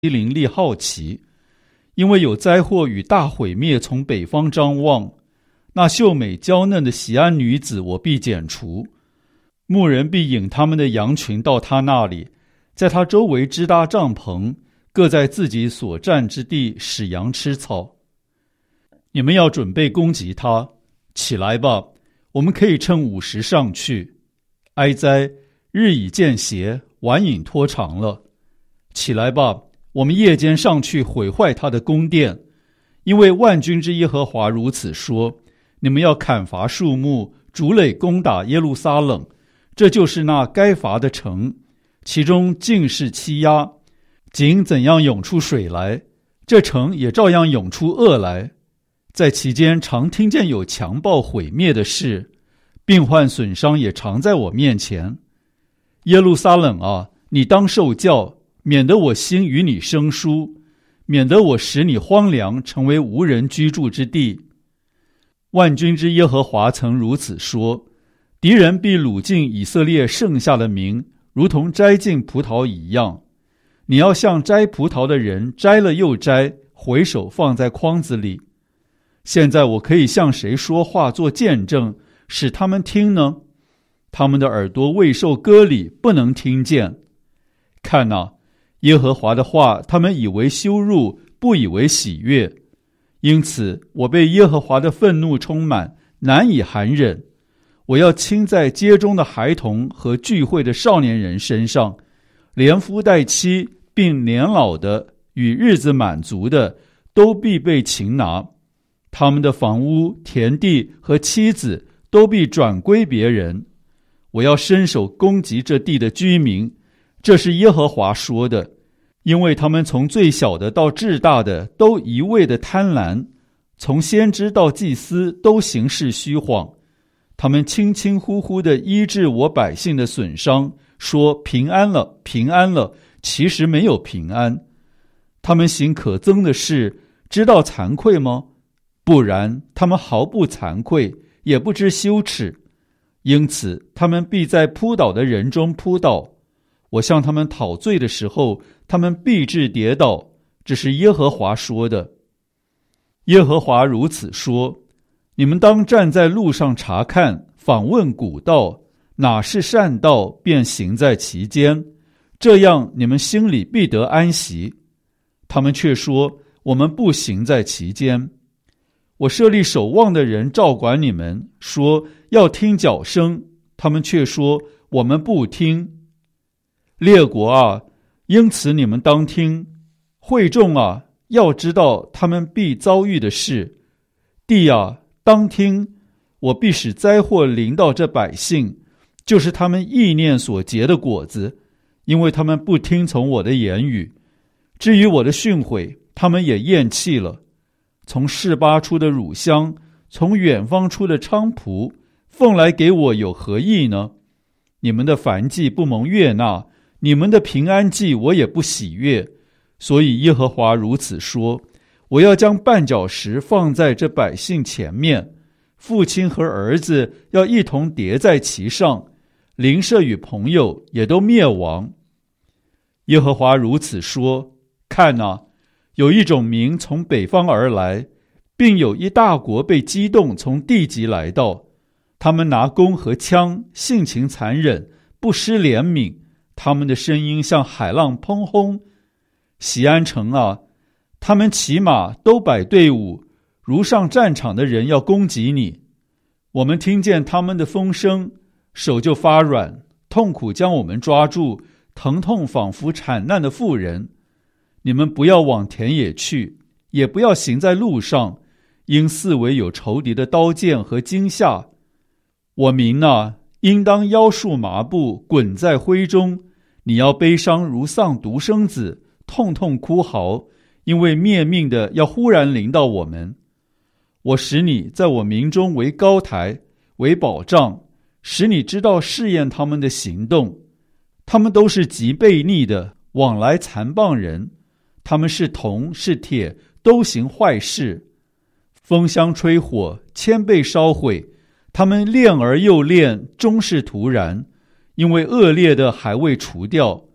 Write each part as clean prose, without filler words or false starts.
灵力好奇，因为有灾祸与大毁灭从北方张望。那秀美娇嫩的锡安女子我必剪除，牧人必引他们的羊群到他那里，在他周围支搭帐篷，各在自己所占之地使羊吃草。你们要准备攻击他，起来吧，我们可以趁午时上去。哀哉，日已渐斜，晚影拖长了。起来吧，我们夜间上去毁坏他的宫殿，因为万军之耶和华如此说：你们要砍伐树木，竹垒攻打耶路撒冷，这就是那该伐的城，其中尽是欺压。井怎样涌出水来，这城也照样涌出恶来。在其间常听见有强暴毁灭的事，病患损伤也常在我面前。耶路撒冷啊，你当受教，免得我心与你生疏，免得我使你荒凉，成为无人居住之地。万军之耶和华曾如此说：敌人必掳尽以色列剩下的民，如同摘尽葡萄一样。你要像摘葡萄的人，摘了又摘，回手放在筐子里。现在我可以向谁说话做见证，使他们听呢？他们的耳朵未受割礼，不能听见。看哪，耶和华的话他们以为羞辱，不以为喜悦。因此我被耶和华的愤怒充满，难以含忍。我要倾在街中的孩童和聚会的少年人身上，连夫带妻并年老的与日子满足的都必被擒拿，他们的房屋、田地和妻子都必转归别人。我要伸手攻击这地的居民，这是耶和华说的，因为他们从最小的到至大的都一味的贪婪，从先知到祭司都行事虚谎。他们轻轻呼呼地医治我百姓的损伤，说平安了，平安了，其实没有平安。他们行可憎的事，知道惭愧吗？不然，他们毫不惭愧，也不知羞耻。因此，他们必在扑倒的人中扑倒。我向他们讨罪的时候，他们必致跌倒。这是耶和华说的。耶和华如此说：你们当站在路上查看，访问古道，哪是善道，便行在其间，这样你们心里必得安息。他们却说，我们不行在其间。我设立守望的人照管你们，说要听脚声，他们却说我们不听。列国啊，因此你们当听；会众啊，要知道他们必遭遇的事。地啊，当听，我必使灾祸临到这百姓，就是他们意念所结的果子，因为他们不听从我的言语。至于我的训诲，他们也厌弃了。从示巴出的乳香，从远方出的菖蒲，奉来给我有何益呢？你们的燔祭不蒙悦纳，你们的平安祭我也不喜悦。所以耶和华如此说：我要将绊脚石放在这百姓前面，父亲和儿子要一同叠在其上，邻舍与朋友也都灭亡。耶和华如此说：看哪，有一种民从北方而来，并有一大国被激动从地极来到。他们拿弓和枪，性情残忍，不失怜悯。他们的声音像海浪砰轰。锡安城啊，他们骑马都摆队伍，如上战场的人要攻击你。我们听见他们的风声，手就发软，痛苦将我们抓住，疼痛仿佛产难的妇人。你们不要往田野去，也不要行在路上，因四围有仇敌的刀剑和惊吓。我民啊，应当腰束麻布，滚在灰中。你要悲伤如丧独生子，痛痛哭嚎，因为灭命的要忽然临到我们。我使你在我民中为高台，为保障，使你知道试验他们的行动。他们都是极悖逆的，往来残谤人。他们是铜是铁，都行坏事。风箱吹火，千倍烧毁。他们炼而又炼，终是徒然，因为恶劣的还未除掉。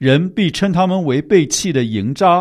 人必称他们为被弃的营渣，